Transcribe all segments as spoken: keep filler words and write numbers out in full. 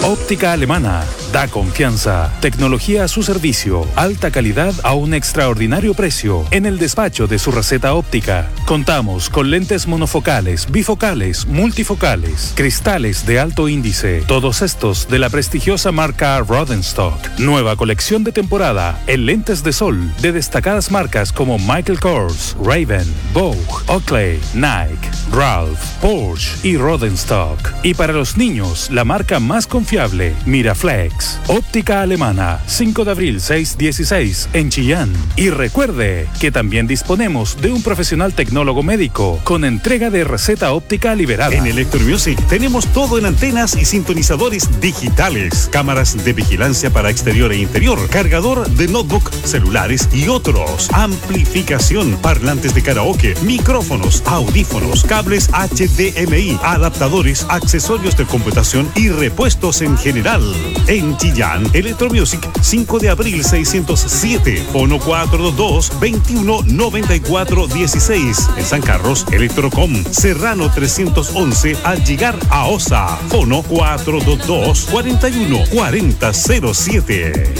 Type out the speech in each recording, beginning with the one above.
Óptica Alemana. Da confianza. Tecnología a su servicio. Alta calidad a un extraordinario precio. En el despacho de su receta óptica. Contamos con lentes monofocales, bifocales, multifocales, cristales de alto índice. Todos estos de la prestigiosa marca Rodenstock. Nueva colección de temporada en lentes de sol de destacadas marcas como Michael Kors, Ray-Ban, Vogue, Oakley, Nike, Ralph, Porsche y Rodenstock. Y para los niños, la marca más confiable, Miraflex. Óptica Alemana, cinco de abril seiscientos dieciséis en Chillán. Y recuerde que también disponemos de un profesional tecnólogo médico con entrega de receta óptica liberada. En Electromusic tenemos todo en antenas y sintonizadores digitales, cámaras de vigilancia para exterior e interior, cargador de notebook, celulares y otros, amplificación, parlantes de karaoke, micrófonos, audífonos, cables H D M I, adaptadores, accesorios de computación y repuestos en general. En Chillán, Electromusic, cinco de abril seiscientos siete, fono cuatro dos dos, veintiuno noventa y cuatro dieciséis. En San Carlos, Electrocom, Serrano trescientos once, al llegar a Osa, fono cuatro dos dos, cuarenta y uno cuarenta cero siete.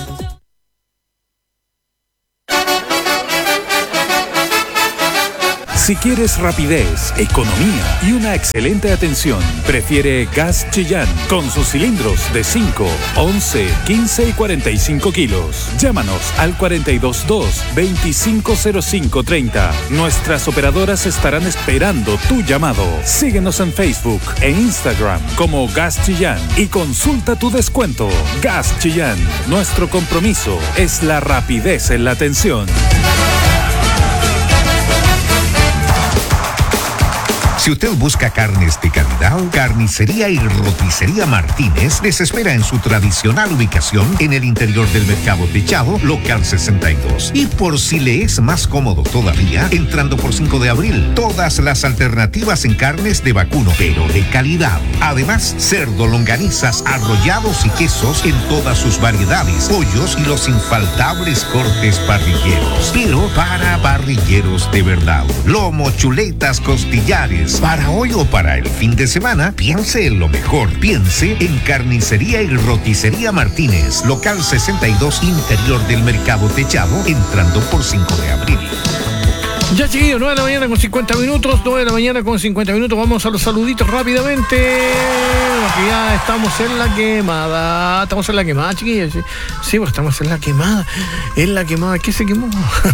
Si quieres rapidez, economía y una excelente atención, prefiere Gas Chillán con sus cilindros de cinco, once, quince y cuarenta y cinco kilos. Llámanos al cuatro dos dos, veinticinco cero cinco treinta. Nuestras operadoras estarán esperando tu llamado. Síguenos en Facebook e Instagram como Gas Chillán y consulta tu descuento. Gas Chillán, nuestro compromiso es la rapidez en la atención. Si usted busca carnes de calidad, Carnicería y Roticería Martínez les espera en su tradicional ubicación en el interior del Mercado Techado, local sesenta y dos. Y por si le es más cómodo todavía, entrando por cinco de abril, todas las alternativas en carnes de vacuno, pero de calidad. Además, cerdo, longanizas, arrollados y quesos en todas sus variedades, pollos y los infaltables cortes parrilleros. Pero para parrilleros de verdad. Lomo, chuletas, costillares. Para hoy o para el fin de semana, piense en lo mejor. Piense en Carnicería y Roticería Martínez, local sesenta y dos, interior del Mercado Techado, entrando por cinco de abril. Ya, chiquillos, nueve de la mañana con cincuenta minutos, nueve de la mañana con cincuenta minutos. Vamos a los saluditos rápidamente, porque ya estamos en la quemada. Estamos en la quemada, chiquillos. Sí, sí, pues estamos en la quemada. En la quemada, ¿qué se quemó?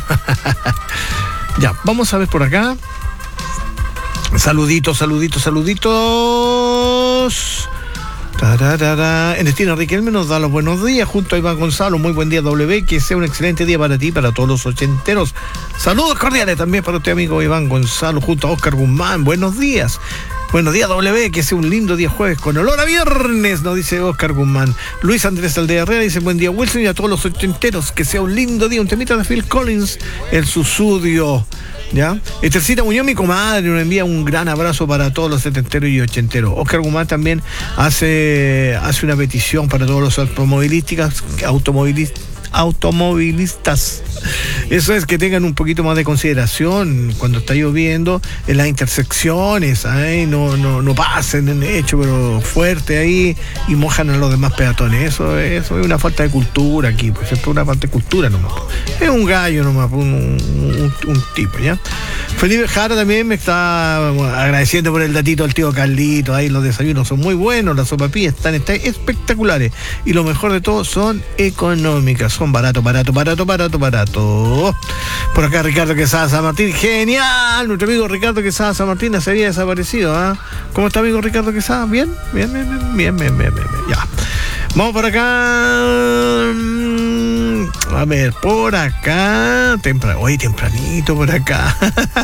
Ya, vamos a ver por acá. Saluditos, saluditos, saluditos. Tararara. Ernestina Riquelme nos da los buenos días junto a Iván Gonzalo. Muy buen día, W. Que sea un excelente día para ti, para todos los ochenteros. Saludos cordiales también para usted, amigo Iván Gonzalo, junto a Oscar Guzmán. Buenos días. Buenos días, W. Que sea un lindo día jueves con olor a viernes, nos dice Oscar Guzmán. Luis Andrés Aldea Herrera dice buen día, Wilson, y a todos los ochenteros. Que sea un lindo día. Un temita de Phil Collins, el susudio. ¿Ya? Estercita Muñoz, mi comadre, nos envía un gran abrazo para todos los setenteros y ochenteros. Oscar Guzmán también hace, hace una petición para todos los automovilísticas, automovilistas, automovilistas. Eso es, que tengan un poquito más de consideración cuando está lloviendo en las intersecciones. Ay, no, no, no pasen en hecho, pero fuerte ahí y mojan a los demás peatones. Eso, eso es una falta de cultura aquí, pues es una falta de cultura nomás. Es un gallo nomás, un, un, un tipo, ¿ya? Felipe Jara también me está agradeciendo por el datito al tío Carlito. Ahí los desayunos son muy buenos, las sopapillas están, están espectaculares y lo mejor de todo, son económicas, son barato, barato, barato, barato, barato. Por acá Ricardo Quesada San Martín, genial, nuestro amigo Ricardo Quesada San Martín se había desaparecido, ¿ah? ¿eh? ¿Cómo está, amigo Ricardo Quesada? ¿Bien? Bien, bien, bien, bien, bien, bien, bien, bien. Ya. Vamos por acá. A ver, por acá. Tempra... Oye, tempranito por acá.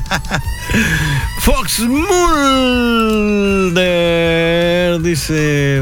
Fox Mulder dice...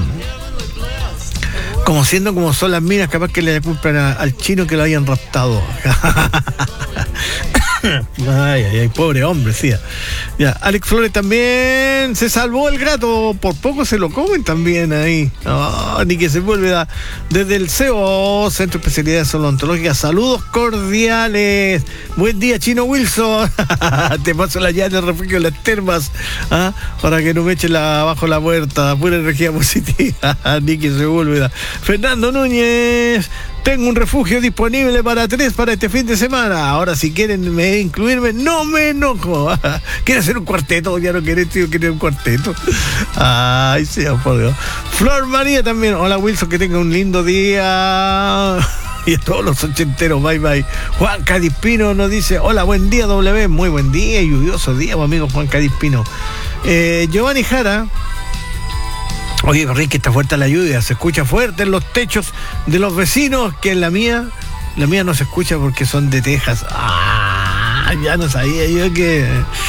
Como siendo como son las minas, capaz que le culpan a, al chino que lo hayan raptado. Ay, ay, ay, pobre hombre, sí. Ya, Alex Flores también se salvó el gato, por poco se lo comen también ahí. Oh, ni que se vuelve a, desde el C E O, Centro de Especialidades Odontológicas. Saludos cordiales. Buen día, Chino Wilson. Te paso la llave del refugio de las termas, ¿ah? Para que no me echen la, abajo la puerta. Pura energía positiva. Ni que se vuelve a. Fernando Núñez. Tengo un refugio disponible para tres para este fin de semana. Ahora, si quieren me, incluirme, no me enojo. ¿Quiere hacer un cuarteto? Ya no querés, tío, quiere un cuarteto. Ay, sea por Dios. Flor María también. Hola, Wilson, que tenga un lindo día. Y a todos los ochenteros, bye bye. Juan Cadispino nos dice: hola, buen día, W. Muy buen día, lluvioso día, amigo Juan Cadispino. Eh, Giovanni Jara. Oye, Ricky, está fuerte la lluvia, se escucha fuerte en los techos de los vecinos, que en la mía, la mía no se escucha porque son de Texas. Ah, ya no sabía yo que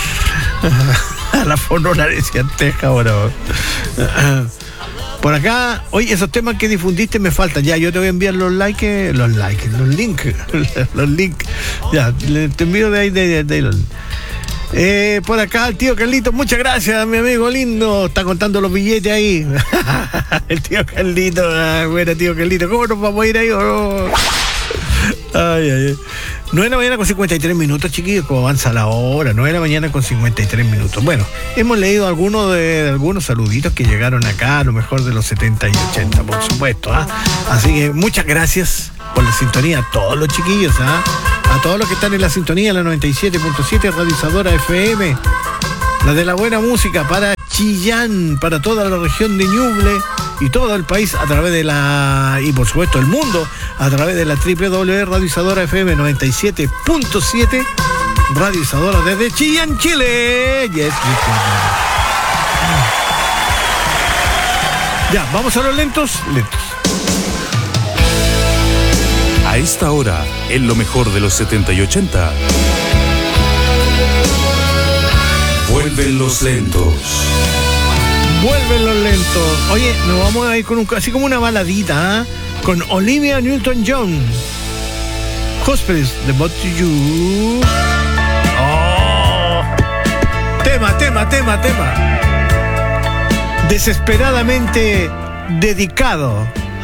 a la fonora decían Texas ahora. Por acá, oye, esos temas que difundiste me faltan. Ya, yo te voy a enviar los likes, los likes, los links, los links. Ya, te envío de ahí, de, de, de los Eh, por acá el tío Carlito, muchas gracias, mi amigo lindo. Está contando los billetes ahí. El tío Carlito, ah, bueno, tío Carlito, ¿cómo nos vamos a ir ahí? Oh. Ay, ay, ay. nueve de la mañana con cincuenta y tres minutos, chiquillos, como avanza la hora. nueve de la mañana con cincuenta y tres minutos. Bueno, hemos leído algunos de, de algunos saluditos que llegaron acá, a lo mejor de los setenta y ochenta, por supuesto. ¿ah? Así que muchas gracias por la sintonía a todos los chiquillos, ¿ah? A todos los que están en la sintonía, la noventa y siete punto siete, Radio Isadora F M, la de la buena música para Chillán, para toda la región de Ñuble y todo el país a través de la, y por supuesto el mundo, a través de la doble u doble u doble u punto Radio Isadora F M noventa y siete punto siete, Radio Isadora desde Chillán, Chile. Yes, ya, vamos a los lentos, lentos. A esta hora, en lo mejor de los setenta y ochenta, vuelven los lentos. Vuelven los lentos. Oye, nos vamos a ir con un, así como una baladita, ¿eh? Con Olivia Newton-John. Hospitals, The Bot to You. Oh. Tema, tema, tema, tema. Desesperadamente dedicado.